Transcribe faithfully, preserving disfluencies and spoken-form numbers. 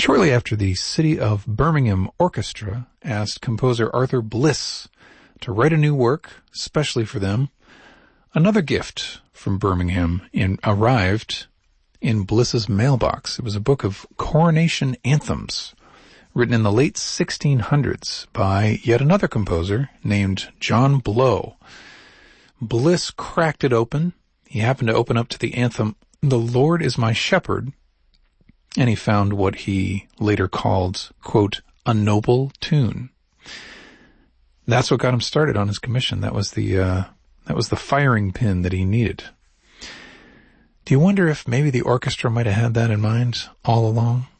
Shortly after, the City of Birmingham Orchestra asked composer Arthur Bliss to write a new work, especially for them. Another gift from Birmingham in, arrived in Bliss's mailbox. It was a book of coronation anthems written in the late sixteen hundreds by yet another composer named John Blow. Bliss cracked it open. He happened to open up to the anthem, "The Lord is My Shepherd," and he found what he later called, quote, "a noble tune." That's what got him started on his commission. That was the, uh, that was the firing pin that he needed. Do you wonder if maybe the orchestra might have had that in mind all along?